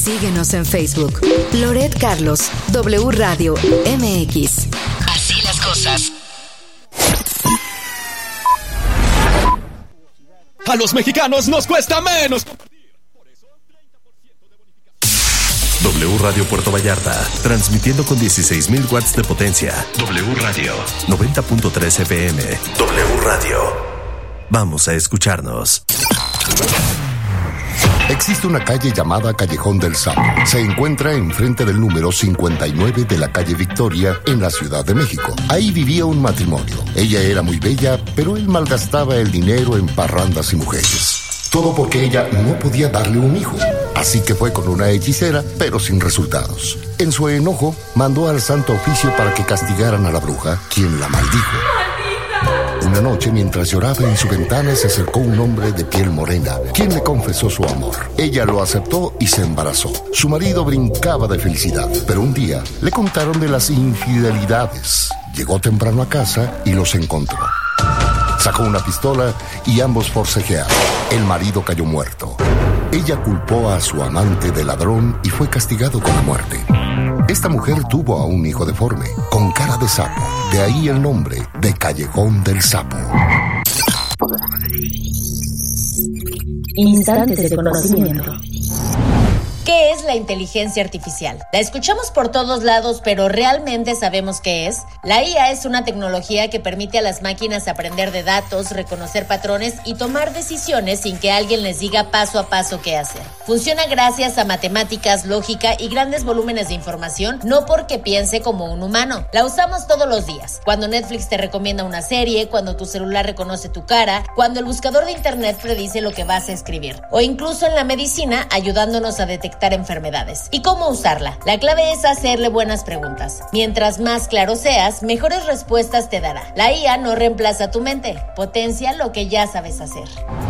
Síguenos en Facebook. Loret Carlos, W Radio MX. Así las cosas. A los mexicanos nos cuesta menos. W Radio Puerto Vallarta, transmitiendo con 16,000 watts de potencia. W Radio, 90.3 FM. W Radio. Vamos a escucharnos. Existe una calle llamada Callejón del Sapo. Se encuentra enfrente del número 59 de la calle Victoria, en la Ciudad de México. Ahí vivía un matrimonio. Ella era muy bella, pero él malgastaba el dinero en parrandas y mujeres. Todo porque ella no podía darle un hijo. Así que fue con una hechicera, pero sin resultados. En su enojo, mandó al Santo Oficio para que castigaran a la bruja, quien la maldijo. Una noche, mientras lloraba en su ventana, se acercó un hombre de piel morena, quien le confesó su amor. Ella lo aceptó y se embarazó. Su marido brincaba de felicidad, pero un día le contaron de las infidelidades. Llegó temprano a casa y los encontró. Sacó una pistola y ambos forcejearon. El marido cayó muerto. Ella culpó a su amante de ladrón y fue castigado con la muerte. Esta mujer tuvo a un hijo deforme, con cara de sapo. De ahí el nombre de Callejón del Sapo. Instantes de conocimiento. ¿Qué es la inteligencia artificial? La escuchamos por todos lados, pero ¿realmente sabemos qué es? La IA es una tecnología que permite a las máquinas aprender de datos, reconocer patrones y tomar decisiones sin que alguien les diga paso a paso qué hacer. Funciona gracias a matemáticas, lógica y grandes volúmenes de información, no porque piense como un humano. La usamos todos los días. Cuando Netflix te recomienda una serie, cuando tu celular reconoce tu cara, cuando el buscador de internet predice lo que vas a escribir, o incluso en la medicina ayudándonos a detectar enfermedades. ¿Y cómo usarla? La clave es hacerle buenas preguntas. Mientras más claro seas, mejores respuestas te dará. La IA no reemplaza tu mente, potencia lo que ya sabes hacer.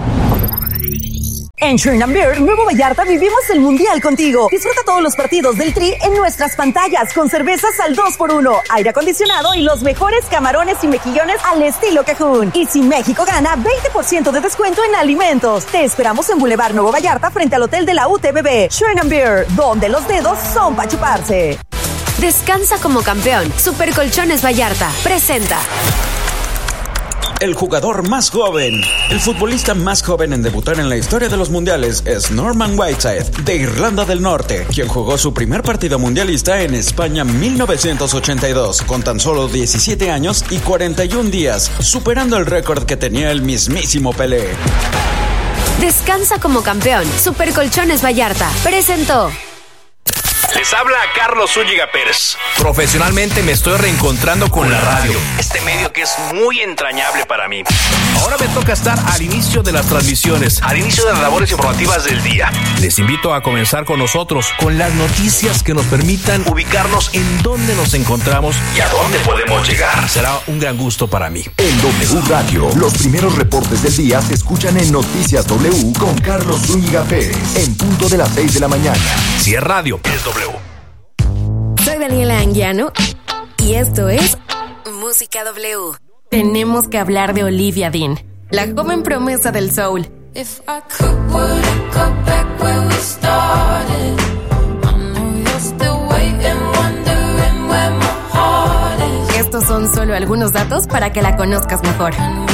En Sherman Beer, Nuevo Vallarta, vivimos el Mundial contigo. Disfruta todos los partidos del Tri en nuestras pantallas con cervezas al 2x1, aire acondicionado y los mejores camarones y mejillones al estilo Cajún. Y si México gana, 20% de descuento en alimentos. Te esperamos en Boulevard Nuevo Vallarta frente al Hotel de la UTBB. Sherman Beer, donde los dedos son para chuparse. Descansa como campeón. Super Colchones Vallarta presenta. El jugador más joven, el futbolista más joven en debutar en la historia de los mundiales es Norman Whiteside, de Irlanda del Norte, quien jugó su primer partido mundialista en España 1982, con tan solo 17 años y 41 días, superando el récord que tenía el mismísimo Pelé. Descansa como campeón. Super Colchones Vallarta presentó. Les habla Carlos Zúñiga Pérez. Profesionalmente me estoy reencontrando con la radio. Este medio que es muy entrañable para mí. Ahora me toca estar al inicio de las transmisiones, al inicio de las labores informativas del día. Les invito a comenzar con nosotros, con las noticias que nos permitan ubicarnos en dónde nos encontramos y a dónde podemos llegar. Será un gran gusto para mí. En W Radio, los primeros reportes del día se escuchan en Noticias W con Carlos Zúñiga Pérez, en punto de las 6 de la mañana. Si es radio, es W. Soy Daniela Anguiano y esto es Música W. Tenemos que hablar de Olivia Dean, la joven promesa del soul. If I could, would I go back where we started? I know you're still waiting, wondering where my heart is. Estos son solo algunos datos para que la conozcas mejor.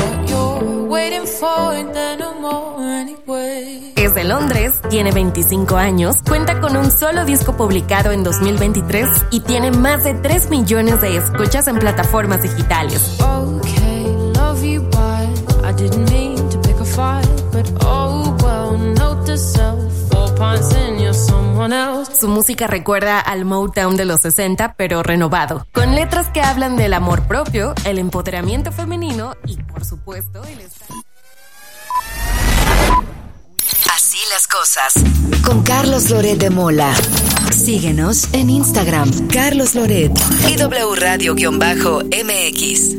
Es de Londres, tiene 25 años, cuenta con un solo disco publicado en 2023 y tiene más de 3 millones de escuchas en plataformas digitales. Okay, love you, but I didn't mean to pick a fight, but oh well, note to self, 4 pints in, you're someone else. Su música recuerda al Motown de los 60, pero renovado, con letras que hablan del amor propio, el empoderamiento femenino y, por supuesto, el estar... Así las cosas. Con Carlos Loret de Mola. Síguenos en Instagram, Carlos Loret y W Radio-MX.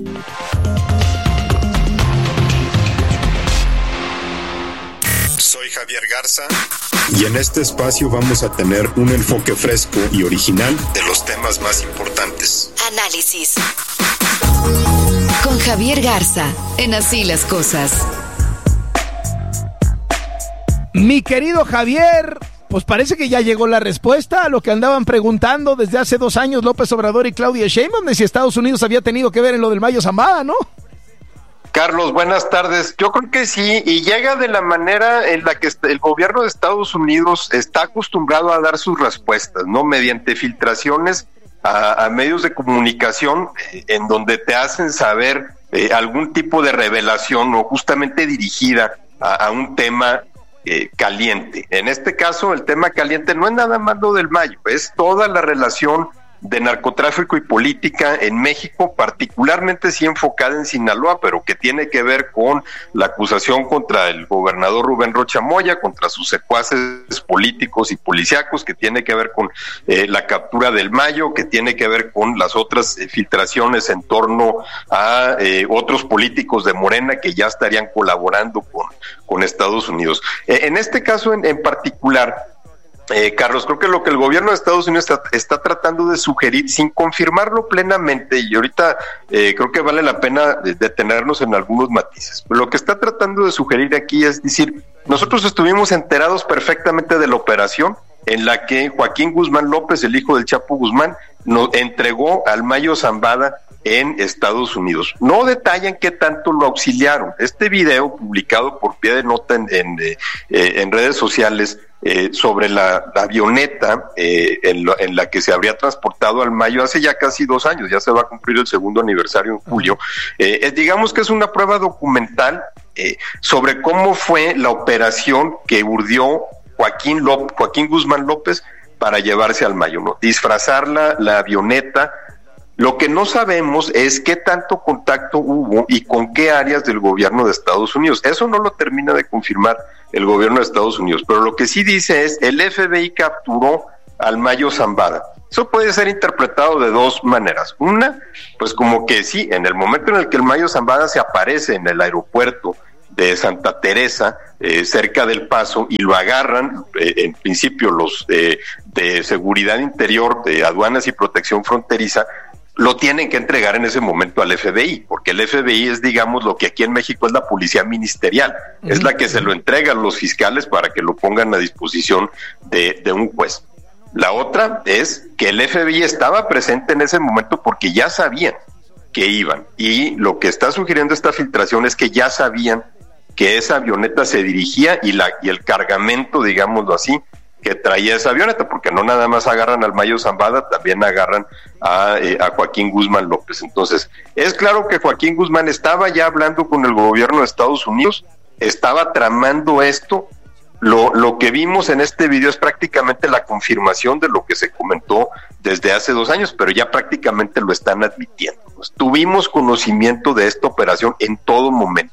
Soy Javier Garza y en este espacio vamos a tener un enfoque fresco y original de los temas más importantes. Análisis. Con Javier Garza en Así las cosas. Mi querido Javier, pues parece que ya llegó la respuesta a lo que andaban preguntando desde hace 2 años López Obrador y Claudia Sheinbaum, de si Estados Unidos había tenido que ver en lo del Mayo Zambada, ¿no? Carlos, buenas tardes. Yo creo que sí, y llega de la manera en la que el gobierno de Estados Unidos está acostumbrado a dar sus respuestas, ¿no? Mediante filtraciones a medios de comunicación en donde te hacen saber algún tipo de revelación o justamente dirigida a un tema caliente. En este caso, el tema caliente no es nada más lo del Mayo, es toda la relación de narcotráfico y política en México, particularmente sí enfocada en Sinaloa, pero que tiene que ver con la acusación contra el gobernador Rubén Rocha Moya, contra sus secuaces políticos y policíacos, que tiene que ver con la captura del Mayo, que tiene que ver con las otras filtraciones en torno a otros políticos de Morena que ya estarían colaborando con Estados Unidos. En este caso en particular, Carlos, creo que lo que el gobierno de Estados Unidos está tratando de sugerir, sin confirmarlo plenamente, y ahorita creo que vale la pena detenernos en algunos matices, pero lo que está tratando de sugerir aquí es decir, nosotros estuvimos enterados perfectamente de la operación en la que Joaquín Guzmán López, el hijo del Chapo Guzmán, nos entregó al Mayo Zambada en Estados Unidos. No detallan qué tanto lo auxiliaron. Este video publicado por pie de nota en redes sociales sobre la avioneta en la que se habría transportado al Mayo hace ya casi 2 años, ya se va a cumplir el 2º aniversario en julio. Digamos que es una prueba documental sobre cómo fue la operación que urdió Joaquín Guzmán López para llevarse al Mayo, ¿no? Disfrazar la avioneta. Lo que no sabemos es qué tanto contacto hubo y con qué áreas del gobierno de Estados Unidos. Eso no lo termina de confirmar el gobierno de Estados Unidos, pero lo que sí dice es el FBI capturó al Mayo Zambada. Eso puede ser interpretado de 2 maneras. Una, pues como que sí, en el momento en el que el Mayo Zambada se aparece en el aeropuerto de Santa Teresa, cerca del Paso, y lo agarran, en principio los de Seguridad Interior, de Aduanas y Protección Fronteriza, lo tienen que entregar en ese momento al FBI, porque el FBI es, digamos, lo que aquí en México es la policía ministerial, es la que se lo entrega a los fiscales para que lo pongan a disposición de un juez. La otra es que el FBI estaba presente en ese momento porque ya sabían que iban, y lo que está sugiriendo esta filtración es que ya sabían que esa avioneta se dirigía y el cargamento, digámoslo así, que traía esa avioneta, porque no nada más agarran al Mayo Zambada, también agarran a Joaquín Guzmán López. Entonces, es claro que Joaquín Guzmán estaba ya hablando con el gobierno de Estados Unidos, estaba tramando esto. Lo que vimos en este video es prácticamente la confirmación de lo que se comentó desde hace 2 años, pero ya prácticamente lo están admitiendo. Tuvimos conocimiento de esta operación en todo momento.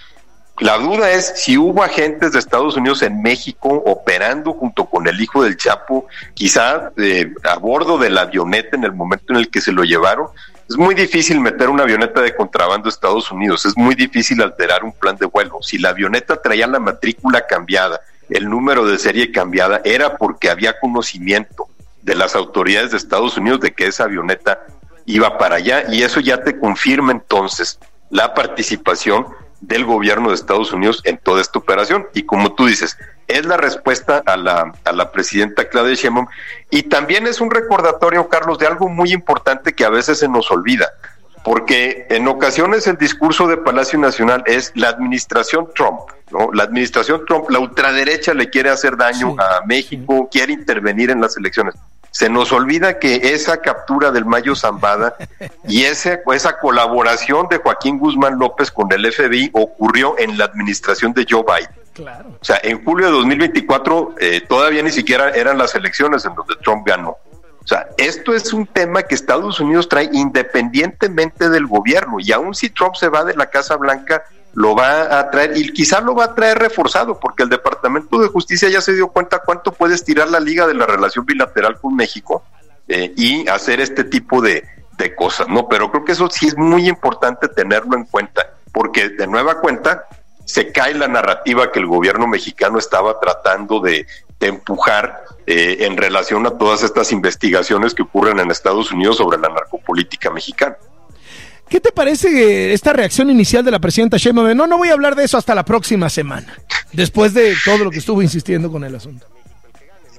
La duda es si hubo agentes de Estados Unidos en México operando junto con el hijo del Chapo, quizá a bordo de la avioneta en el momento en el que se lo llevaron. Es muy difícil meter una avioneta de contrabando a Estados Unidos, es muy difícil alterar un plan de vuelo. Si la avioneta traía la matrícula cambiada, el número de serie cambiada, era porque había conocimiento de las autoridades de Estados Unidos de que esa avioneta iba para allá, y eso ya te confirma entonces la participación del gobierno de Estados Unidos en toda esta operación. Y como tú dices, es la respuesta a la presidenta Claudia Sheinbaum, y también es un recordatorio, Carlos, de algo muy importante que a veces se nos olvida, porque en ocasiones el discurso de Palacio Nacional es la administración Trump, ¿no? La administración Trump, la ultraderecha le quiere hacer daño a México, quiere intervenir en las elecciones. Se nos olvida que esa captura del Mayo Zambada y esa colaboración de Joaquín Guzmán López con el FBI ocurrió en la administración de Joe Biden. Claro. O sea, en julio de 2024 todavía ni siquiera eran las elecciones en donde Trump ganó. O sea, esto es un tema que Estados Unidos trae independientemente del gobierno, y aun si Trump se va de la Casa Blanca, lo va a traer, y quizás lo va a traer reforzado, porque el Departamento de Justicia ya se dio cuenta cuánto puede estirar la liga de la relación bilateral con México y hacer este tipo de cosas, ¿no? Pero creo que eso sí es muy importante tenerlo en cuenta, porque de nueva cuenta se cae la narrativa que el gobierno mexicano estaba tratando de empujar en relación a todas estas investigaciones que ocurren en Estados Unidos sobre la narcopolítica mexicana. ¿Qué te parece esta reacción inicial de la presidenta Sheinbaum? No voy a hablar de eso hasta la próxima semana, después de todo lo que estuvo insistiendo con el asunto.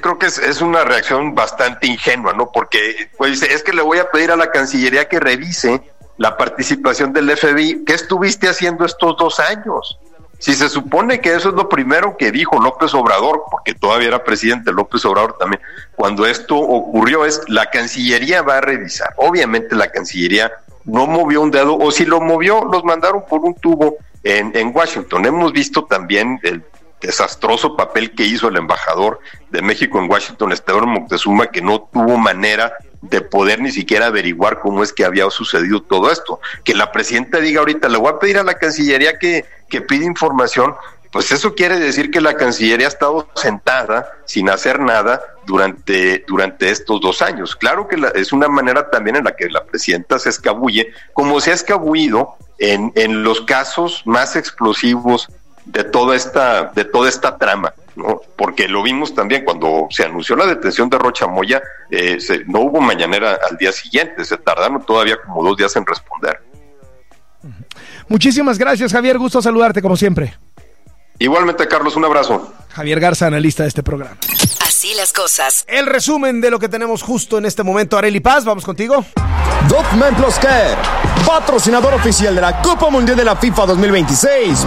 creo que es una reacción bastante ingenua, ¿no? Porque pues dice, es que le voy a pedir a la Cancillería que revise la participación del FBI. ¿Qué estuviste haciendo estos 2 años? Si se supone que eso es lo primero que dijo López Obrador, porque todavía era presidente López Obrador también, cuando esto ocurrió, es la Cancillería va a revisar. Obviamente la Cancillería no movió un dedo, o si lo movió, los mandaron por un tubo en Washington. Hemos visto también el desastroso papel que hizo el embajador de México en Washington, Esteban Moctezuma, que no tuvo manera de poder ni siquiera averiguar cómo es que había sucedido todo esto. Que la presidenta diga ahorita, le voy a pedir a la Cancillería que pide información, pues eso quiere decir que la Cancillería ha estado sentada sin hacer nada durante estos 2 años. Claro que es una manera también en la que la presidenta se escabulle, como se ha escabullido en los casos más explosivos de toda esta trama, ¿no? Porque lo vimos también cuando se anunció la detención de Rocha Moya, no hubo mañanera al día siguiente, se tardaron todavía como 2 días en responder. Muchísimas gracias, Javier, gusto saludarte como siempre. Igualmente, Carlos, un abrazo. Javier Garza, analista de este programa. Así las cosas. El resumen de lo que tenemos justo en este momento. Arely Paz, vamos contigo. Document Plus Care, patrocinador oficial de la Copa Mundial de la FIFA 2026.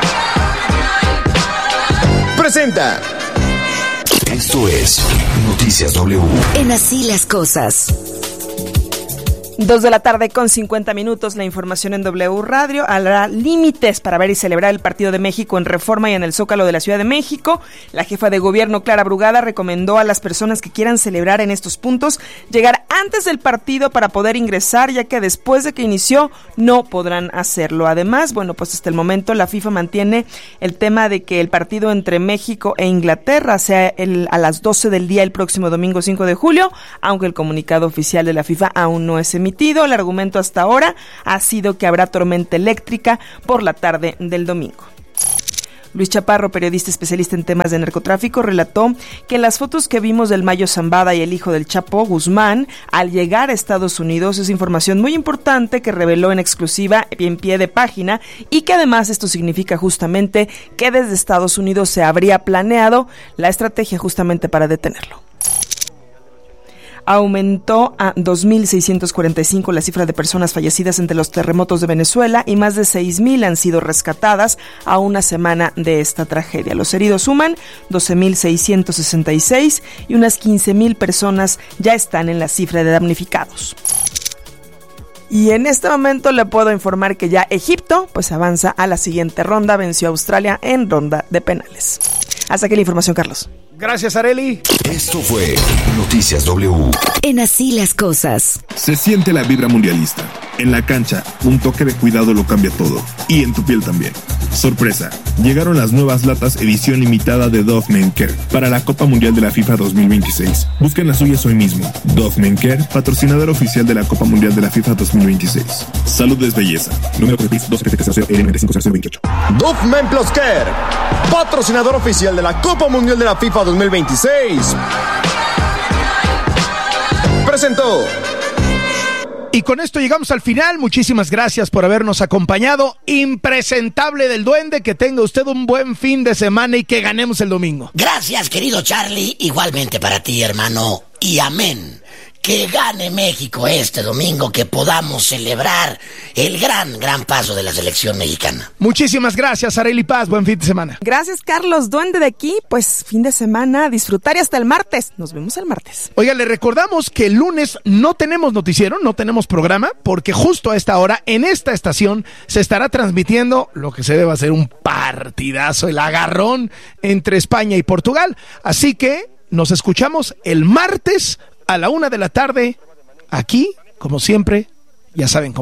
Presenta. Esto es Noticias W. En Así las cosas. 2 de la tarde con 50 minutos, la información en W Radio. Habrá límites para ver y celebrar el partido de México en Reforma y en el Zócalo de la Ciudad de México. La jefa de gobierno, Clara Brugada, recomendó a las personas que quieran celebrar en estos puntos llegar antes del partido para poder ingresar, ya que después de que inició no podrán hacerlo. Además, bueno, pues hasta el momento la FIFA mantiene el tema de que el partido entre México e Inglaterra sea a las 12 del día el próximo domingo 5 de julio, aunque el comunicado oficial de la FIFA aún no es emitido. El argumento hasta ahora ha sido que habrá tormenta eléctrica por la tarde del domingo. Luis Chaparro, periodista especialista en temas de narcotráfico, relató que las fotos que vimos del Mayo Zambada y el hijo del Chapo, Guzmán, al llegar a Estados Unidos es información muy importante que reveló en exclusiva en pie de página y que además esto significa justamente que desde Estados Unidos se habría planeado la estrategia justamente para detenerlo. Aumentó a 2.645 la cifra de personas fallecidas entre los terremotos de Venezuela y más de 6.000 han sido rescatadas a una semana de esta tragedia. Los heridos suman 12.666 y unas 15.000 personas ya están en la cifra de damnificados. Y en este momento le puedo informar que ya Egipto pues avanza a la siguiente ronda, venció a Australia en ronda de penales. Hasta aquí la información, Carlos. Gracias, Arely. Esto fue Noticias W. En Así las cosas. Se siente la vibra mundialista. En la cancha, un toque de cuidado lo cambia todo. Y en tu piel también. Sorpresa, llegaron las nuevas latas edición limitada de Dove Men Care para la Copa Mundial de la FIFA 2026. Busquen las suyas hoy mismo. Dove Men Care, patrocinador oficial de la Copa Mundial de la FIFA 2026. Salud es belleza. Número de PIS 27300L950028. Dove Men Plus Care, patrocinador oficial de la Copa Mundial de la FIFA 2026. Presentó. Y con esto llegamos al final. Muchísimas gracias por habernos acompañado. Impresentable del Duende, que tenga usted un buen fin de semana y que ganemos el domingo. Gracias, querido Charlie. Igualmente para ti, hermano. Y amén. Que gane México este domingo, que podamos celebrar el gran paso de la selección mexicana. Muchísimas gracias, Arely Paz. Buen fin de semana. Gracias, Carlos. Duende de aquí, pues fin de semana, disfrutar y hasta el martes. Nos vemos el martes. Oiga, le recordamos que el lunes no tenemos noticiero, no tenemos programa, porque justo a esta hora, en esta estación, se estará transmitiendo lo que se debe hacer un partidazo, el agarrón entre España y Portugal. Así que nos escuchamos el martes a la 1 de la tarde, aquí, como siempre, ya saben cómo.